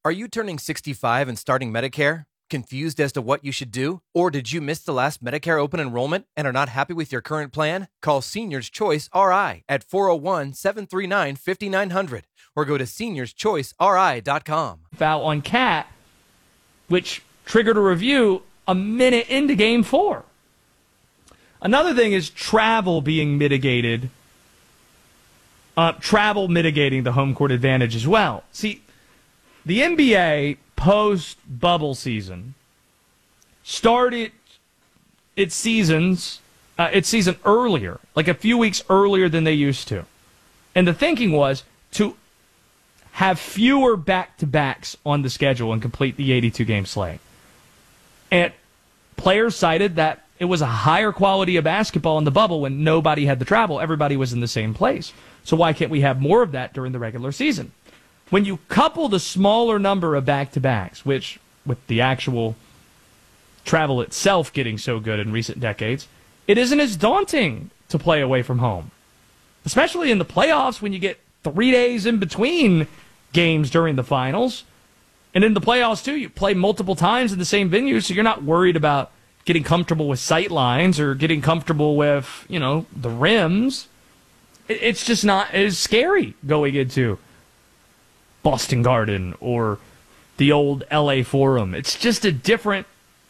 Are you turning 65 and starting Medicare? Confused as to what you should do? Or did you miss the last Medicare open enrollment and are not happy with your current plan? Call Seniors Choice RI at 401-739-5900 or go to seniorschoiceri.com. Foul on Cat, which triggered a review a minute into Game 4. Another thing is travel being mitigated. Travel mitigating the home court advantage as well. See, the NBA post-bubble season started its season earlier, like a few weeks earlier than they used to. And the thinking was to have fewer back-to-backs on the schedule and complete the 82-game slate. And players cited that it was a higher quality of basketball in the bubble when nobody had to travel. Everybody was in the same place. So why can't we have more of that during the regular season? When you couple the smaller number of back-to-backs, which with the actual travel itself getting so good in recent decades, it isn't as daunting to play away from home. Especially in the playoffs when you get 3 days in between games during the finals. And in the playoffs, too, you play multiple times in the same venue, so you're not worried about getting comfortable with sight lines or getting comfortable with, the rims. It's just not as scary going into Boston Garden or the old LA Forum. It's just a different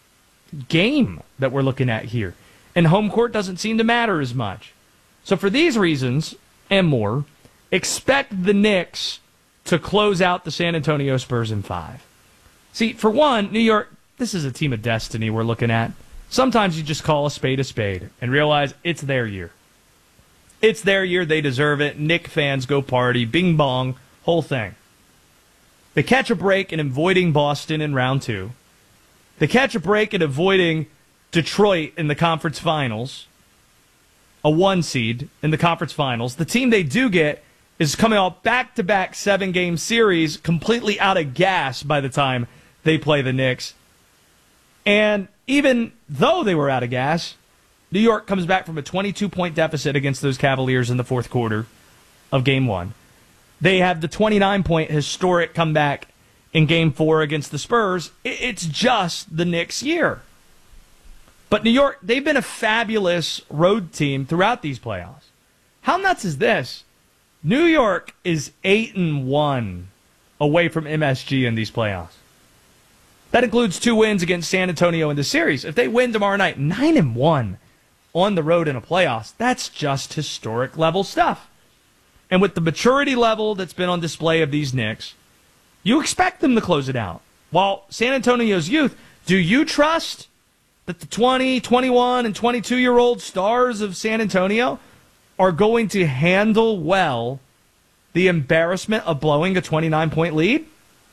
game that we're looking at here. And home court doesn't seem to matter as much. So for these reasons and more, expect the Knicks to close out the San Antonio Spurs in 5. See, for one, New York, this is a team of destiny we're looking at. Sometimes you just call a spade and realize it's their year. It's their year. They deserve it. Knick fans go party. Bing bong. Whole thing. They catch a break in avoiding Boston in round 2. They catch a break in avoiding Detroit in the conference finals. A 1 seed in the conference finals. The team they do get is coming off back-to-back 7-game series, completely out of gas by the time they play the Knicks. And even though they were out of gas, New York comes back from a 22-point deficit against those Cavaliers in the fourth quarter of Game 1. They have the 29-point historic comeback in Game 4 against the Spurs. It's just the Knicks' year. But New York, they've been a fabulous road team throughout these playoffs. How nuts is this? New York is 8-1 away from MSG in these playoffs. That includes 2 wins against San Antonio in the series. If they win tomorrow night, 9-1 on the road in a playoffs, that's just historic level stuff. And with the maturity level that's been on display of these Knicks, you expect them to close it out. While San Antonio's youth, do you trust that the 20, 21, and 22-year-old stars of San Antonio are going to handle well the embarrassment of blowing a 29-point lead?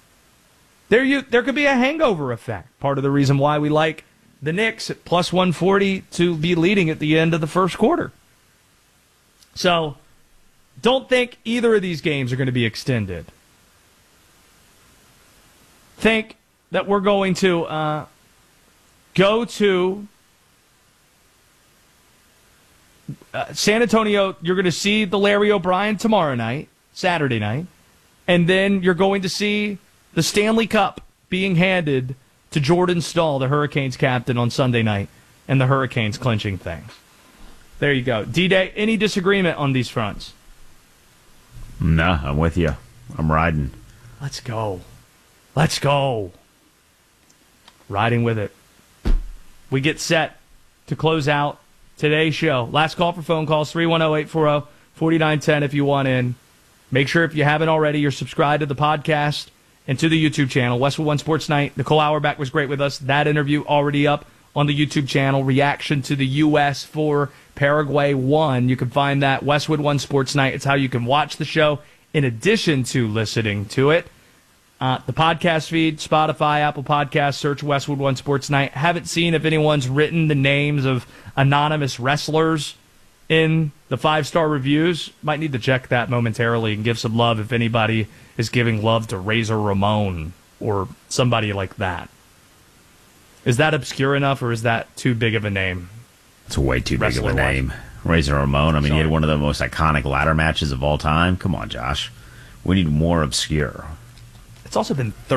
There could be a hangover effect. Part of the reason why we like the Knicks at plus 140 to be leading at the end of the first quarter. So don't think either of these games are going to be extended. Think that we're going to go to San Antonio. You're going to see the Larry O'Brien tomorrow night, Saturday night, and then you're going to see the Stanley Cup being handed to Jordan Staal, the Hurricanes captain, on Sunday night, and the Hurricanes clinching things. There you go. D-Day, any disagreement on these fronts? No, I'm with you. I'm riding. Let's go. Let's go. Riding with it. We get set to close out today's show. Last call for phone calls, 310-840-4910 if you want in. Make sure if you haven't already, you're subscribed to the podcast and to the YouTube channel. Westwood One Sports Night. Nicole Auerbach was great with us. That interview already up on the YouTube channel. Reaction to the U.S. for Paraguay 1. You can find that Westwood One Sports Night. It's how you can watch the show in addition to listening to it. The podcast feed, Spotify, Apple Podcasts, search Westwood One Sports Night. Haven't seen if anyone's written the names of anonymous wrestlers in the 5-star reviews. Might need to check that momentarily and give some love if anybody is giving love to Razor Ramon or somebody like that. Is that obscure enough, or is that too big of a name? It's way too big of a name. Razor Ramon. I mean, he had one of the most iconic ladder matches of all time. Come on, Josh. We need more obscure. It's also been